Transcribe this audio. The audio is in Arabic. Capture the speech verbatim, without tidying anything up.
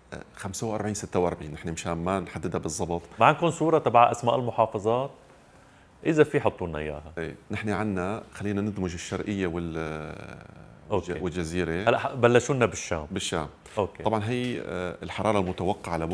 خمسة وأربعين ستة وأربعين، نحن مشان ما نحددها بالضبط. معكم صورة تبع اسماء المحافظات؟ إذا في حطوا لنا إياها. ايه نحن عندنا، خلينا ندمج الشرقية وال أوكي. والجزيرة. هلا بلشوا لنا بالشام. بالشام. أوكي. طبعا هي الحرارة المتوقعة